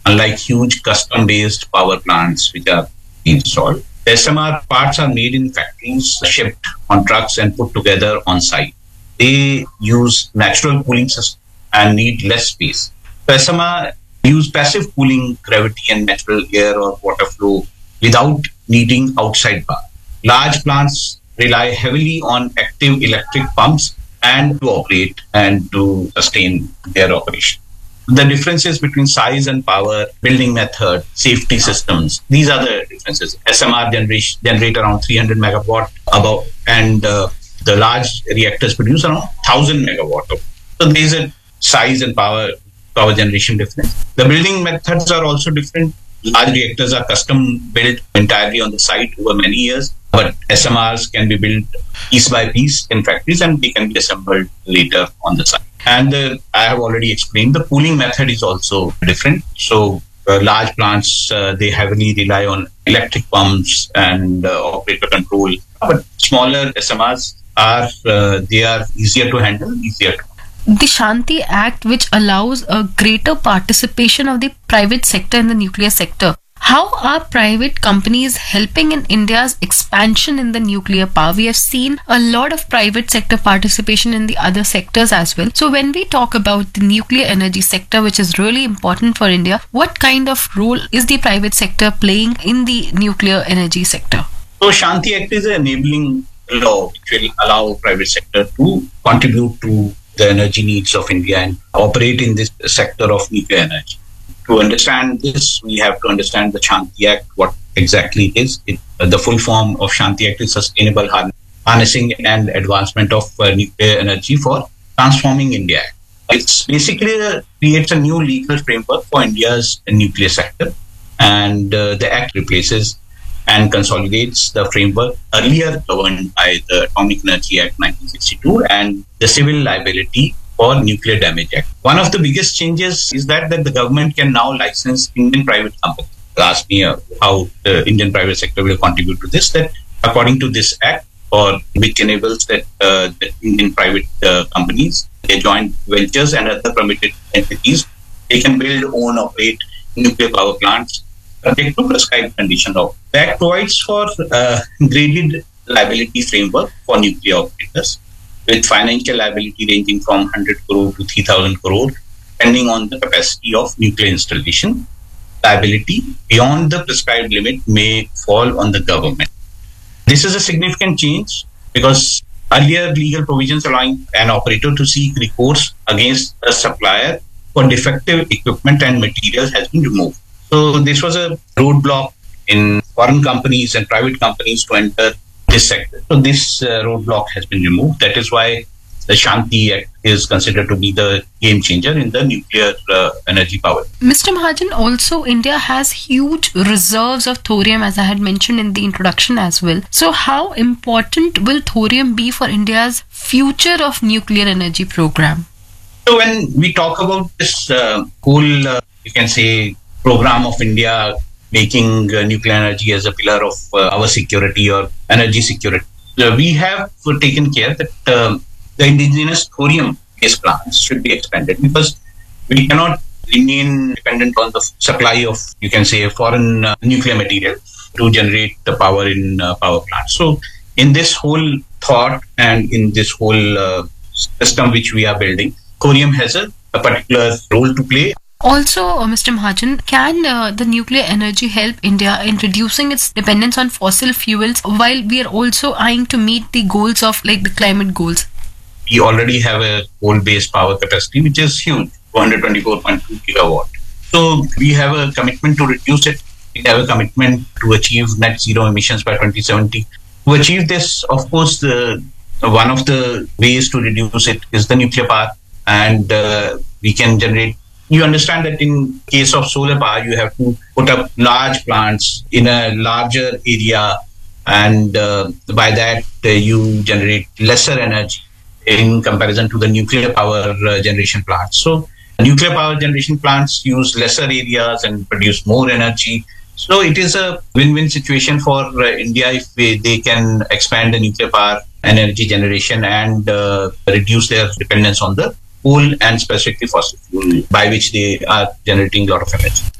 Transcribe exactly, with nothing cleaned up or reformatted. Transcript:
unlike huge custom-based power plants which are installed. The S M R parts are made in factories, shipped on trucks and put together on site. They use natural cooling system and need less space. So S M R use passive cooling, gravity and natural air or water flow without needing outside power. Large plants rely heavily on active electric pumps and to operate and to sustain their operation. The differences between size and power, building method, safety systems, these are the differences. S M R generation, generate around three hundred megawatt above, and uh, the large reactors produce around one thousand megawatt. So there is a size and power power generation difference. The building methods are also different. Large reactors are custom built entirely on the site over many years, but S M Rs can be built piece by piece in factories and they can be assembled later on the site. And uh, I have already explained the cooling method is also different. So uh, large plants, uh, they heavily rely on electric pumps and uh, operator control. But smaller S M Rs are, uh, they are easier to handle, easier to The Shanti Act, which allows a greater participation of the private sector in the nuclear sector. How are private companies helping in India's expansion in the nuclear power? We have seen a lot of private sector participation in the other sectors as well. So when we talk about the nuclear energy sector, which is really important for India, what kind of role is the private sector playing in the nuclear energy sector? So Shanti Act is an enabling law which will allow private sector to contribute to the energy needs of India and operate in this sector of nuclear energy. To understand this, we have to understand the Shanti Act, what exactly it is. It, uh, the full form of Shanti Act is Sustainable Harnessing and Advancement of uh, Nuclear Energy for Transforming India. It's basically uh, creates a new legal framework for India's nuclear sector, and uh, the Act replaces and consolidates the framework earlier governed by the Atomic Energy Act nineteen sixty-two and the Civil Liability for Nuclear Damage Act. One of the biggest changes is that, that the government can now license Indian private companies. Ask me uh, how the Indian private sector will contribute to this. That according to this act, or which enables that uh, the Indian private uh, companies, their joint ventures and other permitted entities, they can build, own, operate nuclear power plants subject to prescribed condition of. The act provides for uh, graded liability framework for nuclear operators, with financial liability ranging from one hundred crore to three thousand crore, depending on the capacity of nuclear installation. Liability beyond the prescribed limit may fall on the government. This is a significant change because earlier legal provisions allowing an operator to seek recourse against a supplier for defective equipment and materials has been removed. So this was a roadblock in foreign companies and private companies to enter this sector. So this uh, roadblock has been removed. That is why the Shanti Act is considered to be the game changer in the nuclear uh, energy power. Mister Mahajan, also India has huge reserves of thorium, as I had mentioned in the introduction as well. So how important will thorium be for India's future of nuclear energy program? So when we talk about this uh, whole, uh, you can say, program of India making uh, nuclear energy as a pillar of uh, our security or energy security, uh, we have taken care that uh, the indigenous thorium-based plants should be expanded because we cannot remain dependent on the supply of, you can say, foreign uh, nuclear material to generate the power in uh, power plants. So in this whole thought and in this whole uh, system which we are building, thorium has a, a particular role to play. Also, uh, Mister Mahajan, can uh, the nuclear energy help India in reducing its dependence on fossil fuels while we are also eyeing to meet the goals of like the climate goals? We already have a coal-based power capacity which is huge, one hundred twenty-four point two gigawatt. So we have a commitment to reduce it. We have a commitment to achieve net zero emissions by twenty seventy. To achieve this, of course, the one of the ways to reduce it is the nuclear power, and uh, we can generate. You understand that in case of solar power, you have to put up large plants in a larger area, and uh, by that uh, you generate lesser energy in comparison to the nuclear power uh, generation plants. So nuclear power generation plants use lesser areas and produce more energy. So it is a win-win situation for uh, India if we, they can expand the nuclear power and energy generation and uh, reduce their dependence on the coal and specifically fossil fuel by which they are generating a lot of energy.